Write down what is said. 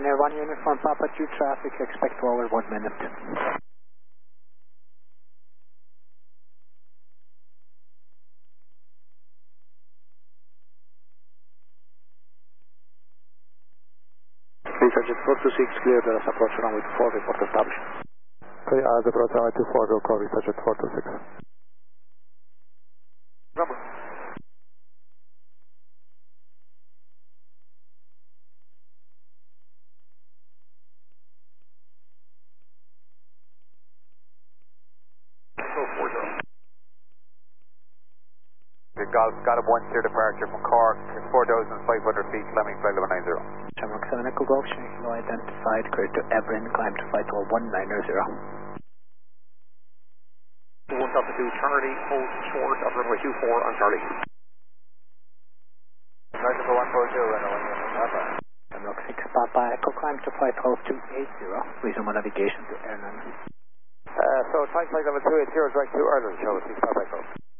Ryanair 1 Uniform Papa 2 traffic, expect over 1 minute. Research 426 clear, there is approach runway 24, report established. Okay, as approach runway 24, go call research at 426. Number. Got a 1 clear departure from Cork, 4,500 feet, climbing flight level 90. Shamrock 7 Echo Golf, Shanghai identified, clear to Everin, climb to flight level 190. 1,2 Charlie, hold short of runway 24 on Charlie. American 142, runway 1 Papa. Shamrock 6 Papa Echo, climb to flight level 280, resume navigation to Airline. So, time flight level 280, direct to Ireland, show 6 Papa Echo.